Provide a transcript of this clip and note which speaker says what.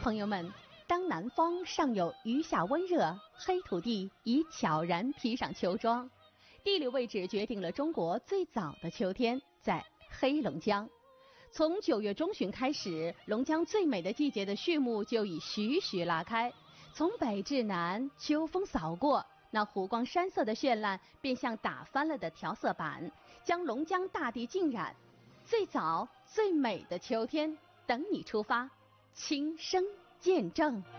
Speaker 1: 朋友们，当南方尚有余下温热，黑土地已悄然披上秋装。地理位置决定了中国最早的秋天在黑龙江。从9月中旬开始，龙江最美的季节的序幕就已徐徐拉开。从北至南，秋风扫过，那湖光山色的绚烂便像打翻了的调色板，将龙江大地浸染。最早最美的秋天，等你出发，亲身见证。